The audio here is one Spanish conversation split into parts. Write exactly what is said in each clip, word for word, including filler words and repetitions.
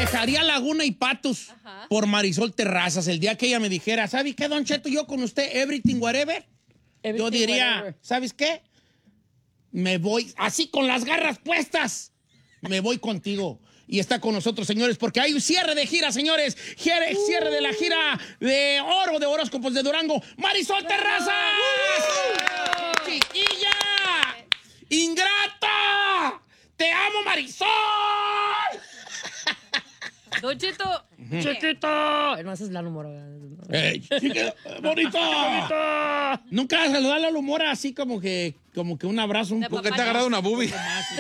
dejaría Laguna y Patos Ajá. por Marisol Terrazas el día que ella me dijera, ¿sabes qué, Don Cheto? Yo con usted, everything, whatever. Everything, yo diría, whatever. ¿Sabes qué? Me voy, así con las garras puestas, me voy contigo. Y está con nosotros, señores, porque hay un cierre de gira, señores. Cierre, uh. cierre de la gira de oro de horóscopos de Durango. ¡Marisol Terrazas! Uh. ¡Chiquilla! ¡Ingrata! ¡Te amo, Marisol! Don Cheto. ¡Chiquito! No, esa es la humor. ¡Ey, chiquito! ¡Bonito! Nunca has saludado a la humor así como que, como que un abrazo. Un poco. ¿Por qué te ha agarrado una boobie?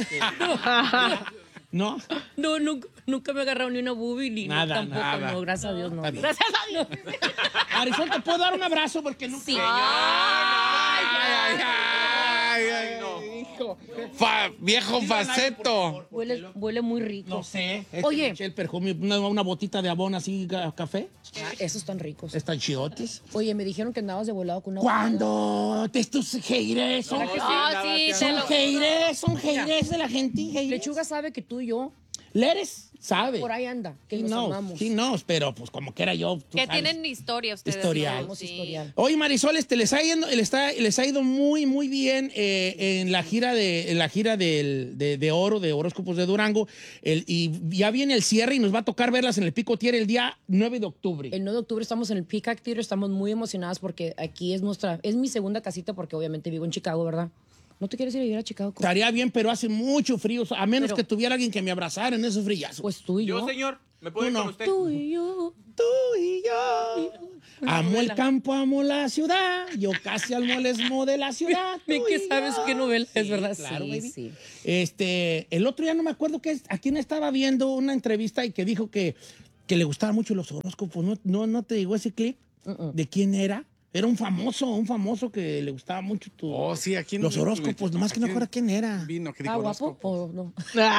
¿No? No, nunca, nunca me he agarrado ni una boobie ni nada, tampoco. Nada. No, gracias a Dios, no. Gracias a Dios. Marisol, ¿te puedo dar un abrazo? Porque nunca... Sí. Ay, ay, ay, ay, no. Fa, viejo faceto. Huele, huele muy rico. No sé. Este Oye. El perfume, una, una botita de abón así, café. Ah, esos están ricos. Están chidotes. Oye, me dijeron que andabas de volado con una... ¿Cuándo? Estos haters son, no, sí, son lo... haters, son haters de la gente. Haters. Lechuga sabe que tú y yo... Leres sabe. Por ahí anda, que sí, nos no, amamos. Sí, no, pero pues como que era yo. Que sabes. tienen historia ustedes. Historial. ¿no? Sí. Historial. Oye, Marisol, este, les, ha ido, les, ha, les ha ido muy, muy bien eh, en la gira de en la gira del, de, de oro, de horóscopos de Durango. El, y ya viene el cierre y nos va a tocar verlas en el Pico Tier el día nueve de octubre. El nueve de octubre estamos en el Peacock Theater, estamos muy emocionadas porque aquí es nuestra, es mi segunda casita porque obviamente vivo en Chicago, ¿verdad? ¿No te quieres ir a vivir a Chicago? Estaría bien, pero hace mucho frío, a menos pero, que tuviera alguien que me abrazara en esos frillazos. Pues tú y yo. Yo, señor, ¿me puedo ir no. con usted? Tú y yo. Tú y yo. Amo el campo, amo la ciudad. Yo casi al molesmo de la ciudad. Bien que sabes qué novela sí, es, ¿verdad? Claro, sí, baby. sí. Este, el otro día no me acuerdo que, a quién estaba viendo una entrevista y que dijo que, que le gustaban mucho los horóscopos. ¿No, no, no te llegó ese clip? Uh -uh. ¿De quién era? Era un famoso, un famoso que le gustaba mucho tu, oh, sí, aquí los horóscopos, nomás que no acuerdo quién era. Vino, que dijo ¿Ah, guapo o no?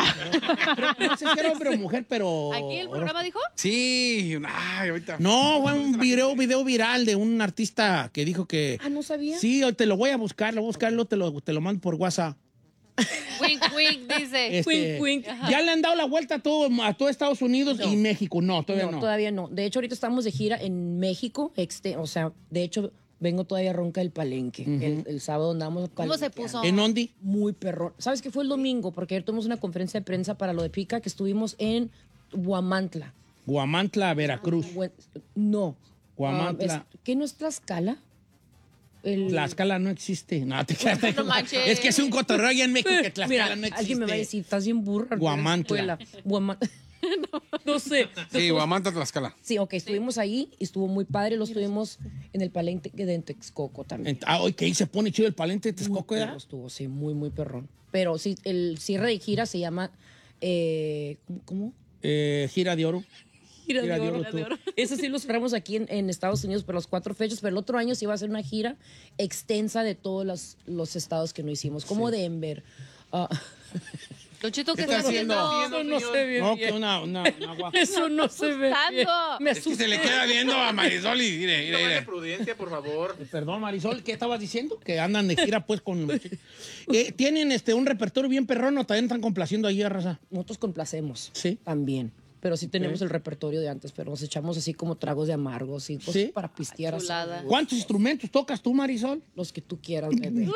No, no sé si era hombre o mujer, pero... ¿Aquí el programa dijo? Sí, ay, ahorita. No, fue un video, video viral de un artista que dijo que... Ah, ¿no sabía? Sí, te lo voy a buscar, lo voy a buscar, luego te lo, te lo mando por WhatsApp. Wink, wink, dice. Este, wink, wink. Ya le han dado la vuelta a todo, a todo Estados Unidos no. y México. No, todavía no, no. no. Todavía no. De hecho, ahorita estamos de gira en México. Este, o sea, de hecho... Vengo todavía ronca del Palenque. Uh -huh. el, el sábado andamos... ¿Cómo se puso? ¿En Ondi? Muy perrón. ¿Sabes qué fue el domingo? Porque ayer tuvimos una conferencia de prensa para lo de Pica, que estuvimos en Guamantla. Guamantla, Veracruz. Ah, no. Guamantla. Uh, es, ¿Qué no es Tlaxcala? El... Tlaxcala no existe. No, te quedaste. No manches. Es que es un cotorreo allá en México que Tlaxcala Mira, no existe. Alguien me va a decir, estás bien burra. Guamantla. Guamantla. no, no sé. Sí, Guamantla, Tlaxcala. Sí, ok, estuvimos sí. ahí y estuvo muy padre. Lo estuvimos en el Palenque de Texcoco también. Ah, hoy que ahí se pone chido el Palenque de Texcoco, ¿ya? Estuvo, sí, muy, muy perrón. Pero sí, el cierre de gira se llama... Eh, ¿Cómo? Eh, gira de oro. Gira, gira de, de, oro, oro, de oro. Ese sí lo cerramos aquí en, en Estados Unidos por las cuatro fechas, pero el otro año sí iba a ser una gira extensa de todos los, los estados que no hicimos, como sí. Denver. Uh, Don Cheto, ¿qué, ¿Qué está haciendo? Eso no se ve no, bien. Que una, una, una Eso no se ve bien. Me es que se le queda viendo a Marisol y mire, mire, mire. Prudencia, por favor. Perdón, Marisol, ¿qué estabas diciendo? Que andan de gira pues con... eh, ¿Tienen este, un repertorio bien perrón o también están complaciendo ahí a raza? Nosotros complacemos. Sí. También. Pero sí tenemos ¿Sí? el repertorio de antes, pero nos echamos así como tragos de amargos y cosas ¿Sí? para pistear así. ¿Cuántos instrumentos tocas tú, Marisol? Los que tú quieras, bebé.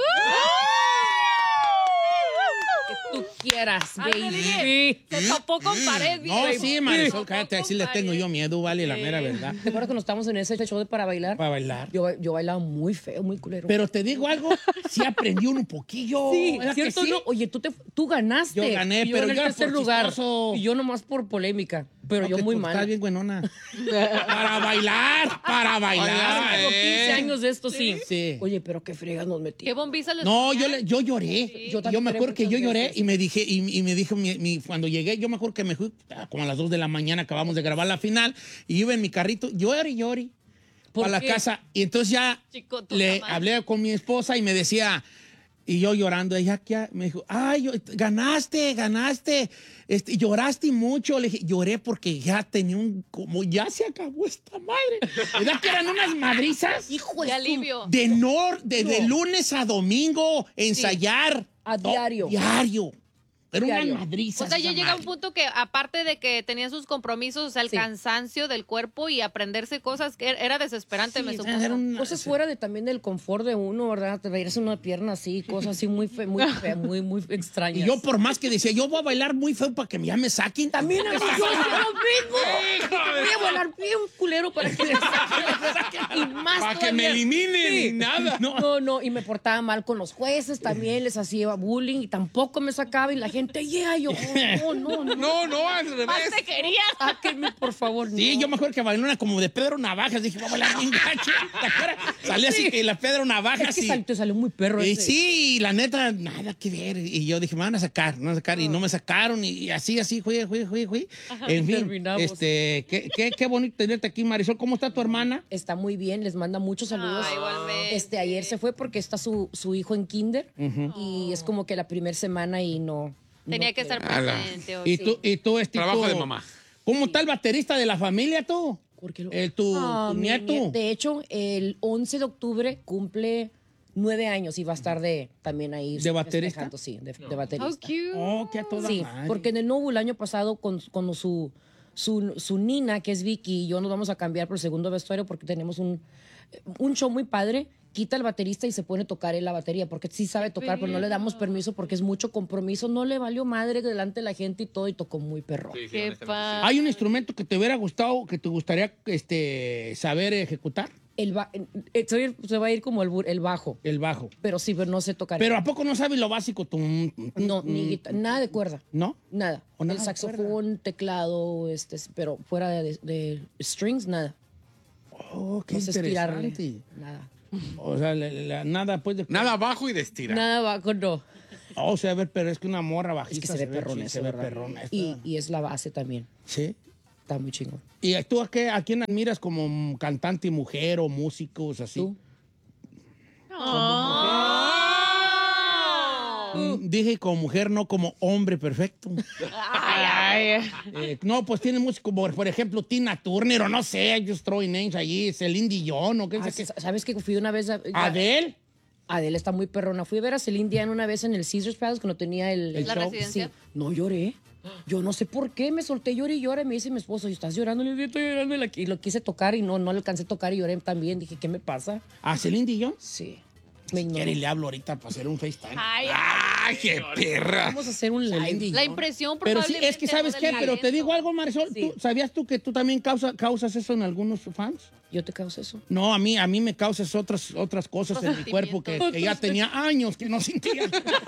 Tú quieras, baby. Se topó con pared, No, baby. sí, Marisol, cállate, así le tengo yo miedo, vale, la mera verdad. ¿Te acuerdas cuando estábamos en ese show de para bailar? Para bailar. Yo, yo bailaba muy feo, muy culero. Pero te digo algo, sí aprendí un poquillo. Sí, ¿cierto? Sí? No? Oye, tú, te, tú ganaste. Yo gané, yo pero en el yo tercer por lugar. chistoso. Y yo nomás por polémica. Pero no, yo muy mal. Estás bien buenona. Para bailar, para bailar. Tengo quince años de esto, sí. sí. Oye, pero qué fregas nos metí. ¿Qué bombiza les No, yo, le, yo lloré. Sí. Yo, yo me acuerdo que yo lloré veces. y me dije, y, y me dijo, mi, mi, cuando llegué, yo me acuerdo que me fui como a las dos de la mañana, acabamos de grabar la final, y iba en mi carrito, lloré, lloré, para la casa. Y entonces ya Chico, le madre. hablé con mi esposa y me decía... Y yo llorando, ella que me dijo, ay, yo, ganaste, ganaste, este, lloraste mucho. Le dije, lloré porque ya tenía un, como ya se acabó esta madre. ¿Verdad que eran unas madrizas? Hijo de alivio. De, nor, de, no. de lunes a domingo, ensayar. Sí. A diario. Oh, diario. Era una Diario. madriza. O sea, ya esa llega un madre. punto que, aparte de que tenía sus compromisos, o sea, el Sí. cansancio del cuerpo y aprenderse cosas, que era desesperante, Sí, me era supongo. una- Cosas fuera de también del confort de uno, ¿verdad? Te veías una pierna así, cosas así muy fe, muy fea, muy, muy extrañas. Y yo por más que decía, yo voy a bailar muy feo para que ya me saquen. También a mí yo hacía lo mismo. Voy a bailar bien culero para que me saquen. Y más Para que todavía. me eliminen Sí. y nada. No. no, no, y me portaba mal con los jueces, también les hacía bullying y tampoco me sacaba y la gente, yeah, yo, oh, no, no, no. No, no, al revés. Más te quería. Sáquenme, por favor. Sí, no. yo me acuerdo que bailé una como de Pedro Navajas. Dije, voy a bailar bien gacho. ¿Te acuerdas? Salí así que la Pedro Navajas. Es que y- sal- te salió muy perro y ese. sí, la neta, nada que ver. Y yo dije, me van a sacar, me van a sacar. Y no me sacaron. Y así, así, fui, fui, fui, fui. En fin, terminamos. este, qué, qué, qué bonito tenerte aquí, Marisol. ¿Cómo está tu hermana? Está muy bien, les manda muchos saludos. Ah, igualmente. Este, ayer se fue porque está su, su hijo en kinder y es como que la primera semana y no. Tenía no que estar quiere. Ala. presente hoy. Y tú, y tú, este, Trabajo tú- de mamá. ¿Cómo está el baterista de la familia, tú? ¿Por qué lo- El, tu, Ah, tu mi nieto. nie- De hecho, el once de octubre cumple nueve años y va a estar de también ahí. ¿De baterista? festejando, Sí, de, de How baterista. cute. Oh, que a toda Sí, madre. porque en el Novo el año pasado con, con su, su, su nina, que es Vicky, y yo nos vamos a cambiar por el segundo vestuario porque tenemos un, un show muy padre. Quita el baterista y se pone a tocar él la batería, porque sí sabe tocar, pero no le damos permiso porque es mucho compromiso. No le valió madre delante de la gente y todo, y tocó muy perro. Qué padre. ¿Hay un instrumento que te hubiera gustado, que te gustaría este, saber ejecutar? El ba- eh, se se va a ir como el, bu- el bajo, El bajo. pero sí, pero no sé tocar. Pero ¿a poco no sabes lo básico? Tum, tum, tum, no, tum? ni guita- nada de cuerda. ¿No? Nada. O nada el de saxofón, teclado, este, pero fuera de, de strings, nada. Oh, qué No sé estirarle. interesante. Nada. O sea, la- la- nada pues de... Nada abajo y de estirar. Nada bajo, no. Oh, o sea, a ver, pero es que una morra Es bajista que se ve perrona sí, eso, se ve ¿verdad? perrona. esta. Y, y es la base también. Sí. Está muy chingón. ¿Y tú a, qué, a quién admiras como cantante y mujer o músicos así? ¿Tú? Mm, Dije como mujer, no como hombre perfecto. Eh, no, pues tiene música como, por ejemplo, Tina Turner o no sé, I just throwing names allí, Celine Dion o qué Ah, sé qué. ¿Sabes que fui una vez a... Adele. Adele está muy perrona. Fui a ver a Celine Dion una vez en el Caesars Palace cuando tenía el... El ¿La show. residencia? Sí. No lloré. Yo no sé por qué, me solté, lloré y lloré. Me dice mi esposo, ¿y estás llorando? Le dije, estoy llorando. Y la- Y lo quise tocar y no, no le alcancé a tocar y lloré también. Dije, ¿qué me pasa? ¿A Celine Dion? Sí. Me ignoró. Quiere y le hablo ahorita para hacer un FaceTime. Ay, ¡Ay, qué perra! Vamos a hacer un Celine live. Dion. la impresión Pero sí, probablemente es que ¿sabes no qué? del Pero te talento. digo algo, Marisol. Sí. ¿tú- ¿Sabías tú que tú también causa- causas eso en algunos fans? ¿Yo te causo eso? No, a mí, a mí me causas otras, otras cosas Otros en mi cuerpo que, sentimientos. que ya tenía años que no sentía.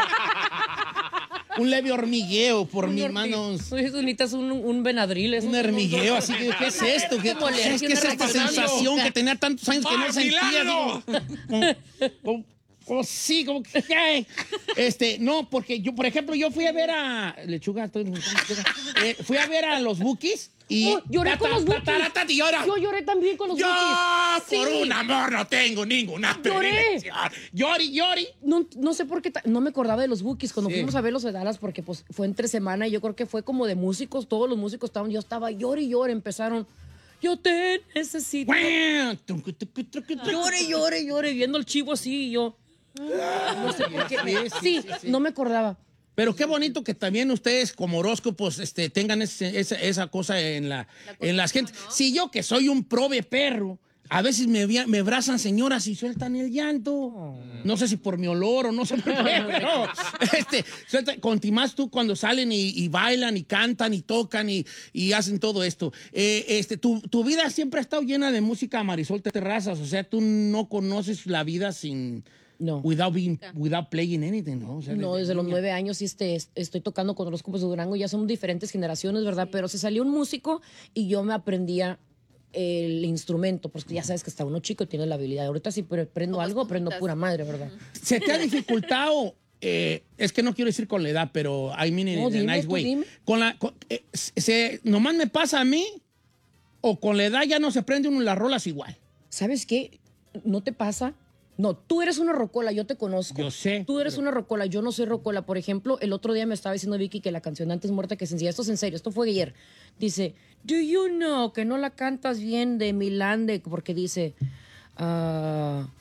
Un leve hormigueo por mis manos. Tú necesitas un, un Benadryl. eso Un no- hormigueo, así que, ¿qué es esto? ¿Qué, Como ¿qué es, alergia, qué es una esta reacción. sensación que tenía tantos años que no ¡Ah, sentía? milagro! Digo, como, como- como sí, como que ay. Este, no, porque yo, por ejemplo, yo fui a ver a Lechuga, estoy- eh, fui a ver a los Bukis y Oh, lloré con los Bukis. ta, y llora. Yo lloré también con los Yo Bukis. por Sí. un amor no tengo ninguna Lloré. predilección. Llori, llori. No, no sé por qué, ta- no me acordaba de los Bukis cuando Sí. fuimos a verlos de Dallas porque pues fue entre semana y yo creo que fue como de músicos, todos los músicos estaban, yo estaba llore y llore, empezaron, yo te necesito. Llore, llore, llore, viendo el chivo así y yo. No sé por qué. Sí, Sí, no me acordaba. Pero qué bonito que también ustedes como horóscopos este, tengan ese- esa, esa cosa en, la, en las gentes. Si yo que soy un prove perro, a veces me, via- me abrazan señoras y sueltan el llanto. No sé si por mi olor o no sé por qué, pero este, suelta, contimás tú cuando salen y, y bailan y cantan y tocan y, y hacen todo esto. Eh, este, tu, tu vida siempre ha estado llena de música, Marisol Terrazas. O sea, tú no conoces la vida sin... No. Without, being, without playing anything, ¿no? O sea, No, desde los nueve años sí este, es- estoy tocando con los cupos de Durango, ya son diferentes generaciones, ¿verdad? Pero se salió un músico y yo me aprendía el instrumento, porque ya sabes que está uno chico y tiene la habilidad. Ahorita sí pero aprendo Como algo, aprendo esponjitas. pura madre, ¿verdad? ¿Se te ha dificultado? eh, es que no quiero decir con la edad, pero I mean in No, a dime, nice tú way. dime. Con la, con- eh, se, ¿Nomás me pasa a mí? ¿O con la edad ya no se aprende uno las rolas igual? ¿Sabes qué? ¿No te pasa? No, tú eres una rocola, yo te conozco. Yo sé, Tú eres una rocola, yo no soy rocola. Por ejemplo, el otro día me estaba diciendo Vicky que la canción Antes Muerta que sencilla, esto es en serio, esto fue ayer. Dice, do you know que no la cantas bien de Milán, de, porque dice, ah,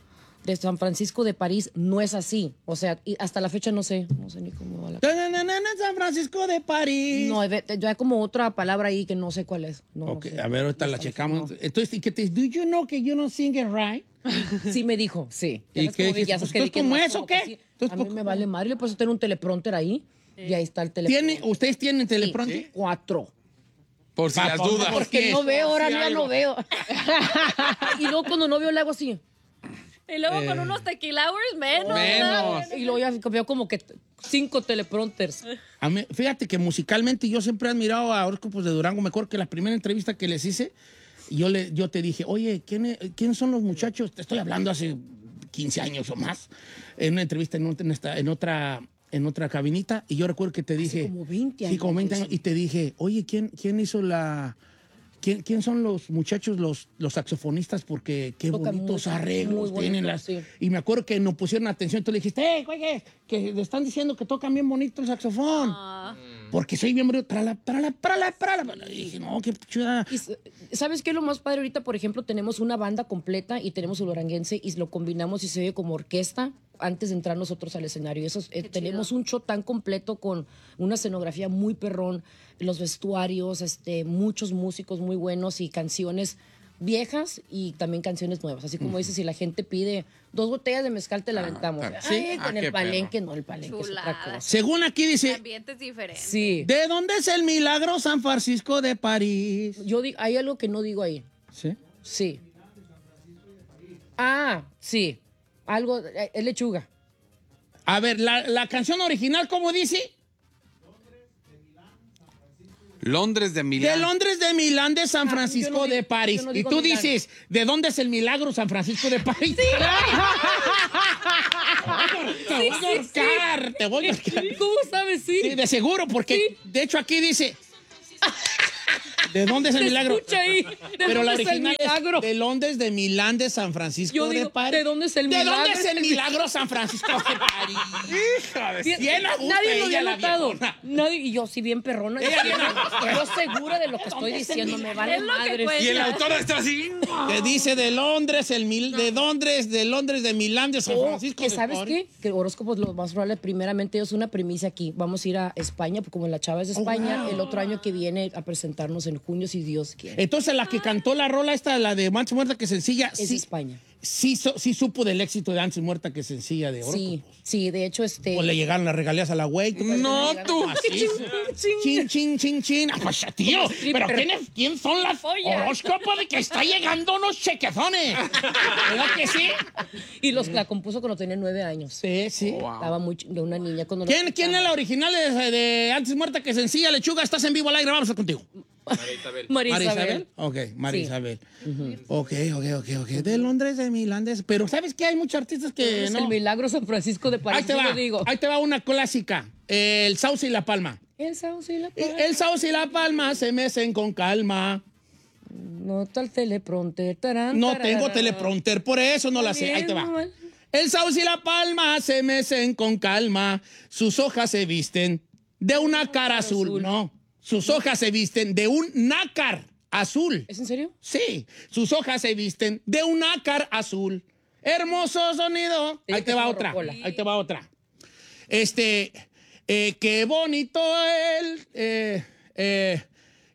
de San Francisco de París no es así. O sea, y hasta la fecha no sé, no sé ni cómo va la cosa. San Francisco de París. No, ya hay como otra palabra ahí que no sé cuál es. No, Ok, no sé. a ver, ahorita la checamos. Entonces, ¿y qué te do you know que you don't sing it right? Sí me dijo, sí. ¿Y Ya qué ves como- dijiste? ya sabes Pues, que ¿tú di que cómo no, es o como qué? que sí. ¿Tú A mí poco- me vale madre, le puedo tener un teleprompter ahí y ahí está el teleprompter. ¿Tiene, ¿Ustedes tienen teleprompter? Sí, cuatro. Por si Pa- las pa- dudas. por- Porque Sí, no veo, ahora sí, ya algo. no veo. Y luego cuando no veo le hago así. Y luego Eh. con unos tequila hours menos. Menos. ¿no? Y luego ya veo como que t- cinco teleprompters. A mí- fíjate que musicalmente yo siempre he admirado a Horóscopos de Durango. Me acuerdo que la primera entrevista que les hice, yo, le, yo te dije, oye, ¿quién es- ¿quiénes son los muchachos? Te estoy hablando hace quince años o más, en una entrevista en, un- en esta- en otra, en otra cabinita. Y yo recuerdo que te dije... como veinte Sí, como años. veinte años. Y te dije, oye, ¿quién, quién hizo la... ¿Quién, quién son los muchachos, los, los saxofonistas? Porque qué Tocan bonitos muy- arreglos muy bonito, tienen las... sí. Y me acuerdo que nos pusieron atención. Tú le dijiste, hey, oye, que le están diciendo que tocan bien bonito el saxofón. Ah. Porque soy bien bonito. Trala, trala, trala, trala. Y dije, no, qué chula. Y s- ¿sabes qué es lo más padre? Ahorita, por ejemplo, tenemos una banda completa y tenemos el duranguense y lo combinamos y se oye como orquesta antes de entrar nosotros al escenario. Eso es- eh, tenemos un show tan completo con una escenografía muy perrón, los vestuarios, este, muchos músicos muy buenos y canciones viejas y también canciones nuevas. Así como dices, si la gente pide dos botellas de mezcal, te la aventamos. claro. Ay, Sí. con Ah, el qué palenque, no, el palenque es Chulada. otra cosa. Según aquí El dice, ambiente es diferente. Sí. ¿de dónde es el milagro San Francisco de París? Yo digo, hay algo que no digo ahí. ¿Sí? Sí. Ah, sí. Algo, eh, es lechuga. A ver, la, la canción original, ¿cómo dice? Londres de Milán. De Londres, de Milán, de San Ah, Francisco, yo no digo- de París. yo no Y digo tú Milán. dices, ¿de dónde es el milagro San Francisco de París? Sí. Te voy a ahorcar, te voy a ahorcar. ¿Cómo sabes? Sí. Sí, de seguro, porque de hecho aquí dice, ¿de dónde es el Se milagro? escucha ahí. ¿De Pero la dónde es el original milagro? es de Londres, de Milán, de San Francisco, Yo de digo, París. ¿de dónde es el ¿De milagro? dónde es el milagro San Francisco de París? Hija de... Bien- Bien a gusto Nadie lo ella, había la notado. viejona. Nadie, y yo sí bien perrona. Ella bien a gusto. Yo segura de lo que estoy diciendo. Me vale Es lo que madre. cuenta. Y el autor está así. Te dice de Londres, el mil, de Londres, de Londres, de Milán, de San Oh, Francisco que de ¿sabes París. qué? Que horóscopos lo más probable, primeramente, es una primicia aquí. Vamos a ir a España, porque como la chava es de España, el otro año que viene a presentarnos en junio, si Dios quiere. Entonces la que cantó la rola esta, la de Antes Muerta que Sencilla, Es sí, España. sí, so- sí supo del éxito de Antes Muerta que Sencilla de Oro. Sí, sí, de hecho, este... O le llegaron las regalías a la güey. No, tú. Así. Chin, chin, chin, chin. Ah, pues, tío, pero ¿quién, es- quién son las horóscopos de que está llegando unos chequezones? ¿Verdad que sí? Y los, la compuso cuando tenía nueve años. Sí, sí. Estaba muy ch- de una niña cuando... ¿Quién, ¿Quién es la original de, de Antes Muerta que Sencilla, Lechuga? Estás en vivo al aire, vamos a estar contigo. María María Isabel. Isabel. Ok, María Sí. Isabel. Ok, ok, ok, ok. De Londres, de Milán, de... Pero ¿sabes qué? Hay muchos artistas que Es no... el milagro San Francisco de París. Ahí te yo va, lo digo. ahí te va una clásica. El Sauce y la Palma. El sauce y la palma. El Sauce y la Palma se mecen con calma. No tal teleprompter. tarán, No tararara. tengo teleprompter, por eso no la sé. Ahí te va. Bien, mal. El Sauce y la Palma se mecen con calma. Sus hojas se visten de una cara azul. No, sus hojas se visten de un nácar azul. ¿Es en serio? Sí, sus hojas se visten de un nácar azul. Hermoso sonido. Te Ahí digo te que va es otra. borrocola. Ahí te va otra. Este, eh, qué bonito el, eh, eh,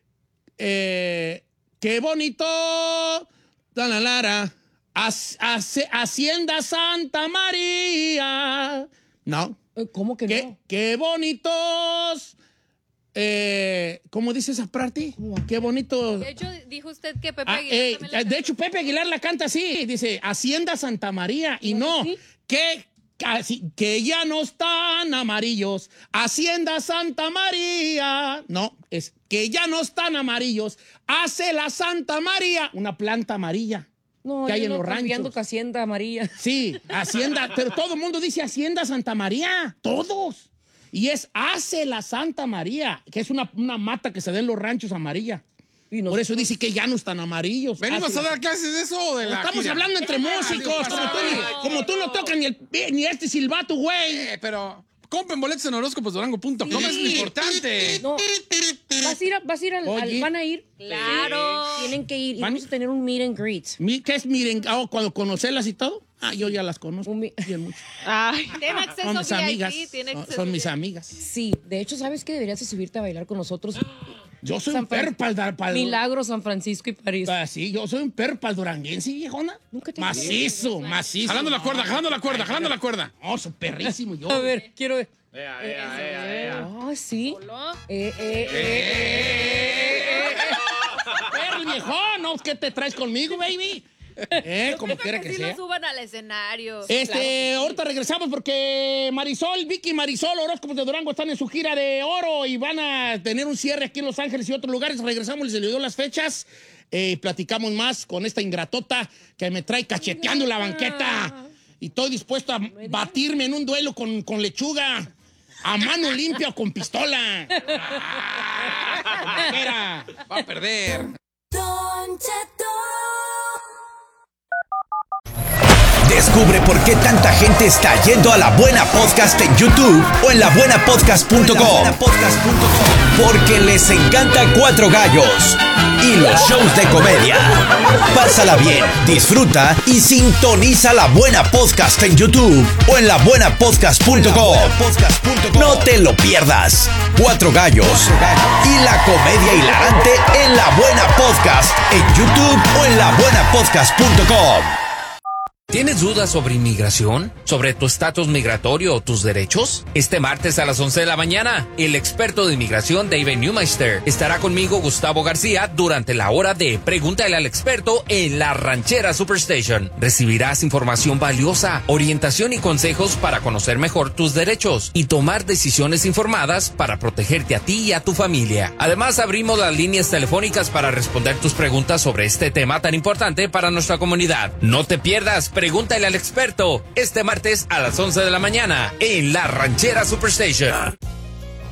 eh, qué bonito, la, la, la, la, Hac- hace- Hacienda Santa María. No, Eh, ¿Cómo que qué, no? qué bonitos. Eh, ¿Cómo dice esa parte? Qué bonito. De hecho, dijo usted que Pepe Ah, Aguilar eh, también la de cantó. hecho, Pepe Aguilar la canta así. Dice, Hacienda Santa María. Y no, ¿Sí? que, casi- que ya no están amarillos. Hacienda Santa María. No, es que ya no están amarillos. Hace la Santa María una planta amarilla. No, que hay yo en no los confiando ranchos. que Hacienda María. Sí, Hacienda, pero todo el mundo dice Hacienda Santa María, todos. Y es Hace la Santa María, que es una, una mata que se da en los ranchos amarilla. Y nos- Por eso dice que ya no están amarillos. ¿Venimos Hace a la- dar clases de eso o de la Estamos gira? hablando entre músicos, como tú, ni- como tú no tocas ni el pie- ni este silbato, güey. Eh, pero compren boletos en horóscopos durango punto com, es lo importante. No, vas a ir, a- vas a ir al, al- Oye. van a ir. Claro. Tienen que ir y ¿Van? vamos a tener un meet and greet. Mi- ¿Qué es miren? Ah, cuando conocerlas y todo. Ah, yo ya las conozco. Un mi- bien mucho. Ay, tiene acceso Son mis V I P, amigas. tiene Son, acceso son mis V I P. amigas. Sí, de hecho, ¿sabes qué? Deberías de subirte a bailar con nosotros. Yo soy San un perro Fran- para el dar para Milagro, San Francisco y París. Ah, sí, yo soy un perro para el duranguense, viejona. Nunca te Macizo, macizo. Jalando la cuerda, jalando la cuerda, jalando la cuerda. No, soy perrísimo yo. A ver, quiero ver. Ea, ea, ea, ea. Ah, sí. Hola. Eh, eh, eh, eh, eh, eh. Perro, viejón, ¿no? ¿Qué te traes conmigo, baby? Eh, como quiera que sí sea. lo suban al escenario. Este, ahorita regresamos porque Marisol, Vicky y Marisol, Horóscopos de Durango, están en su gira de oro y van a tener un cierre aquí en Los Ángeles y otros lugares. Regresamos, les dio las fechas. Eh, platicamos más con esta ingratota que me trae cacheteando la banqueta. Y estoy dispuesto a batirme en un duelo con, con lechuga. A mano limpia o con pistola. Ah, como quiera. Va a perder. Don Cheto. Descubre por qué tanta gente está yendo a La Buena Podcast en YouTube o en la buena podcast punto com. Porque les encanta Cuatro Gallos y los shows de comedia. Pásala bien, disfruta y sintoniza La Buena Podcast en YouTube o en la buena podcast punto com. No te lo pierdas. Cuatro Gallos y la comedia hilarante en La Buena Podcast en YouTube o en la buena podcast punto com. ¿Tienes dudas sobre inmigración? ¿Sobre tu estatus migratorio o tus derechos? Este martes a las once de la mañana, el experto de inmigración David Newmeister estará conmigo, Gustavo García, durante la hora de Pregúntale al experto en la Ranchera Superstation. Recibirás información valiosa, orientación y consejos para conocer mejor tus derechos y tomar decisiones informadas para protegerte a ti y a tu familia. Además, abrimos las líneas telefónicas para responder tus preguntas sobre este tema tan importante para nuestra comunidad. No te pierdas Pregúntale al experto este martes a las once de la mañana en la Ranchera Superstation.